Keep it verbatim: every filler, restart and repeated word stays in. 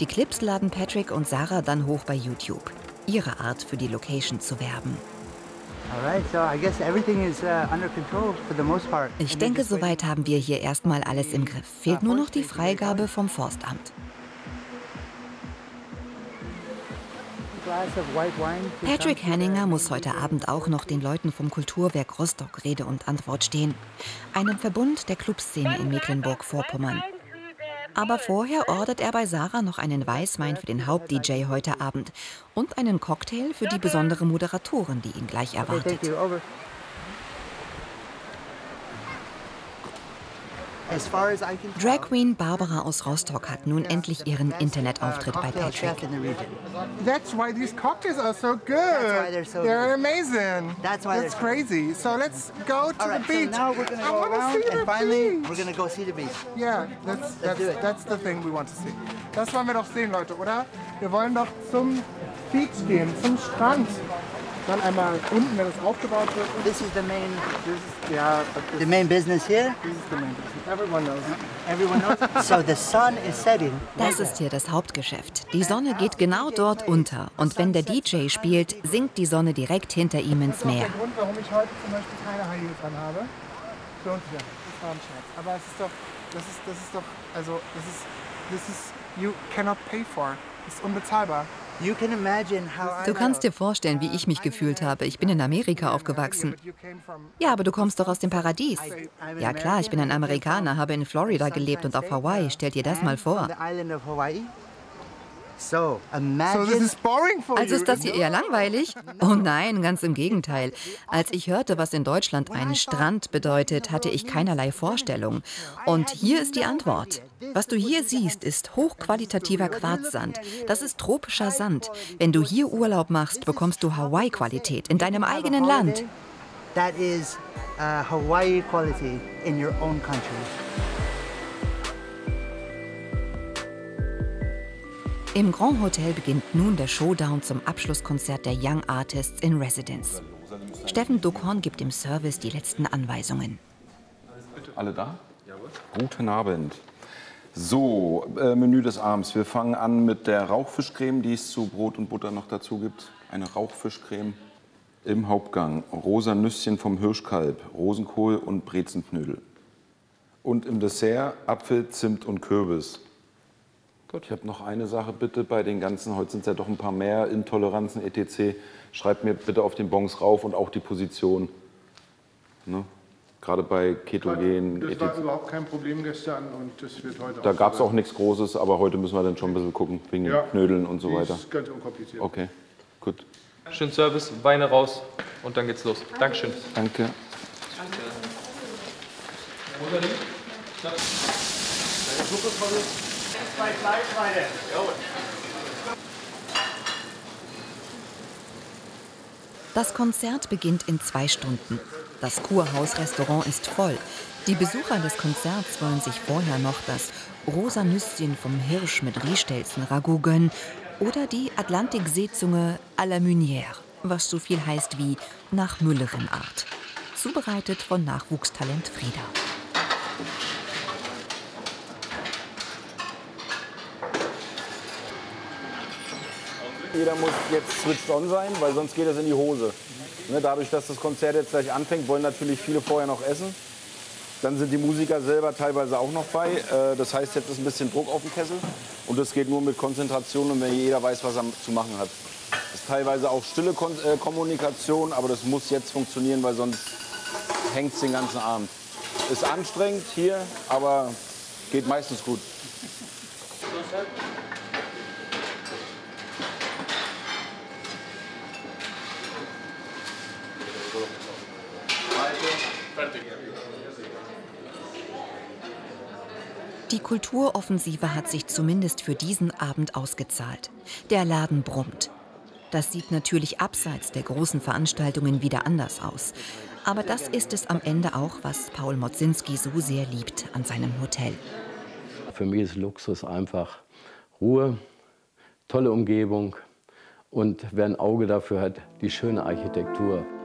Die Clips laden Patrick und Sarah dann hoch bei YouTube. Ihre Art, für die Location zu werben. Ich denke, soweit haben wir hier erstmal alles im Griff. Fehlt nur noch die Freigabe vom Forstamt. Patrick Henninger muss heute Abend auch noch den Leuten vom Kulturwerk Rostock Rede und Antwort stehen. Einem Verbund der Clubszene in Mecklenburg-Vorpommern. Aber vorher ordert er bei Sarah noch einen Weißwein für den Haupt-D J heute Abend und einen Cocktail für die besondere Moderatorin, die ihn gleich erwartet. Drag Queen Barbara aus Rostock hat nun endlich ihren Internetauftritt bei Patrick. That's why these cocktails are so good. They're amazing. That's why That's crazy. So let's go to the beach. Now we're gonna go around and finally we're gonna go see the beach. Yeah, that's that's that's the thing we want to see. Das wollen wir doch sehen, Leute, oder? Wir wollen doch zum Beach gehen, zum Strand. Dann einmal unten, wenn es aufgebaut wird. This is the main, this is, yeah, the main business here. This is the main business. Everyone knows. Everyone knows. So the sun is setting. Das ist hier das Hauptgeschäft. Die Sonne geht genau dort unter. Und wenn der D J spielt, sinkt die Sonne direkt hinter ihm ins Meer. Das ist der Grund, warum ich heute zum Beispiel keine High Heels anhabe. Für uns ja, das war ein Scherz. Aber es ist doch, das ist, das ist doch, also, das ist, das ist, you cannot pay for. Das ist unbezahlbar. Du kannst dir vorstellen, wie ich mich gefühlt habe. Ich bin in Amerika aufgewachsen. Ja, aber du kommst doch aus dem Paradies. Ja klar, ich bin ein Amerikaner, habe in Florida gelebt und auf Hawaii. Stell dir das mal vor. Also ist das hier eher langweilig? Oh nein, ganz im Gegenteil. Als ich hörte, was in Deutschland ein Strand bedeutet, hatte ich keinerlei Vorstellung. Und hier ist die Antwort. Was du hier siehst, ist hochqualitativer Quarzsand. Das ist tropischer Sand. Wenn du hier Urlaub machst, bekommst du Hawaii-Qualität in deinem eigenen Land. That is uh, Hawaii quality in your own country. Im Grand Hotel beginnt nun der Showdown zum Abschlusskonzert der Young Artists in Residence. Steffen Duckhorn gibt im Service die letzten Anweisungen. Alle da? Guten Abend. So, äh, Menü des Abends. Wir fangen an mit der Rauchfischcreme, die es zu Brot und Butter noch dazu gibt. Eine Rauchfischcreme im Hauptgang. Rosa Nüsschen vom Hirschkalb, Rosenkohl und Brezenknödel. Und im Dessert Apfel, Zimt und Kürbis. Gut, ich habe noch eine Sache bitte bei den ganzen, heute sind es ja doch ein paar mehr, Intoleranzen et cetera. Schreibt mir bitte auf den Bons rauf und auch die Position. Ne? Gerade bei Ketogen. Das war überhaupt kein Problem gestern und das wird heute auch. Da gab es auch nichts Großes, aber heute müssen wir dann schon ein bisschen gucken, wegen ja, den Knödeln und so weiter. Das ist ganz unkompliziert. Okay, gut. Schön Service, Weine raus und dann geht's los. Dankeschön. Danke. Danke. Das Konzert beginnt in zwei Stunden. Das Kurhaus-Restaurant ist voll. Die Besucher des Konzerts wollen sich vorher noch das rosa Nüsschen vom Hirsch mit Riestelzen-Ragout gönnen oder die Atlantik-Seezunge à la Meunière, was so viel heißt wie nach Müllerin-Art. Zubereitet von Nachwuchstalent Frieda. Jeder muss jetzt switched on sein, weil sonst geht es in die Hose. Ne, dadurch, dass das Konzert jetzt gleich anfängt, wollen natürlich viele vorher noch essen. Dann sind die Musiker selber teilweise auch noch bei. Äh, das heißt, jetzt ist ein bisschen Druck auf dem Kessel. Und das geht nur mit Konzentration und wenn jeder weiß, was er zu machen hat. Das ist teilweise auch stille Kon äh, Kommunikation, aber das muss jetzt funktionieren, weil sonst hängt es den ganzen Abend. Ist anstrengend hier, aber geht meistens gut. Die Kulturoffensive hat sich zumindest für diesen Abend ausgezahlt. Der Laden brummt. Das sieht natürlich abseits der großen Veranstaltungen wieder anders aus. Aber das ist es am Ende auch, was Paul Motzinski so sehr liebt an seinem Hotel. Für mich ist Luxus einfach Ruhe, tolle Umgebung und wer ein Auge dafür hat, die schöne Architektur.